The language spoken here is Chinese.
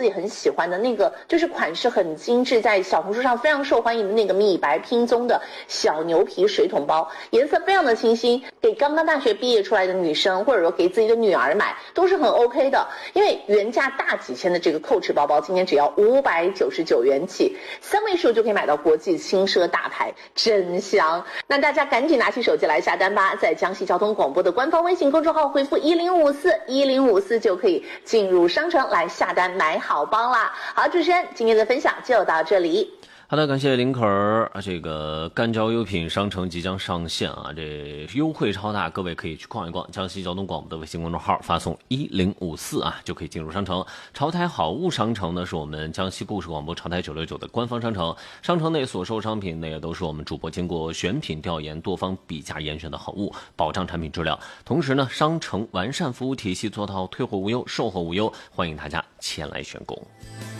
己很喜欢的那个，就是款式很精致，在小红书上非常受欢迎的那个米白拼棕的小牛皮水桶包，颜色非常的清新，给刚刚大学毕业出来的女生，或者说给自己的女儿买都是很 OK 的。因为原价大几千的这个蔻驰包包，今天只要599元起，3位数就可以买到国际轻奢大牌，真香！那大家赶紧拿起手机来下单吧，在江西交通广播的官方微信公众号回复1054就可以进入商城来下单买好包啦。好，主持人，今天的分享就到这里。 好的，感谢林可儿。这个干椒优品商城即将上线啊，这优惠超大，各位可以去逛一逛。江西交通广播的微信公众号发送1054啊，就可以进入商城。潮台好物商城呢，是我们江西故事广播潮台969的官方商城，商城内所售商品呢，也都是我们主播经过选品调研、多方比价严选的好物，保障产品质量。同时呢，商城完善服务体系，做到退货无忧、售后无忧，欢迎大家前来选购。